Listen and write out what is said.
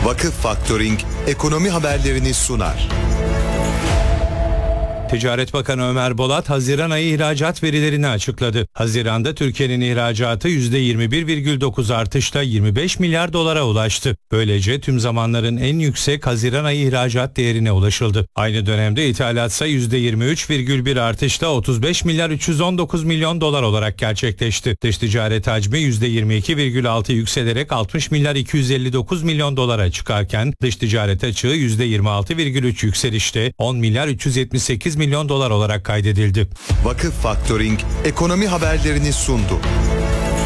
Vakıf Faktörink ekonomi haberlerini sunar. Ticaret Bakanı Ömer Bolat, Haziran ayı ihracat verilerini açıkladı. Haziran'da Türkiye'nin ihracatı %21,9 artışla 25 milyar dolara ulaştı. Böylece tüm zamanların en yüksek Haziran ayı ihracat değerine ulaşıldı. Aynı dönemde ithalatsa %23,1 artışla 35 milyar 319 milyon dolar olarak gerçekleşti. Dış ticaret hacmi %22,6 yükselerek 60 milyar 259 milyon dolara çıkarken dış ticaret açığı %26,3 yükselişte 10 milyar 378 milyon dolar olarak kaydedildi. Vakıf Faktörink ekonomi haberlerini sundu.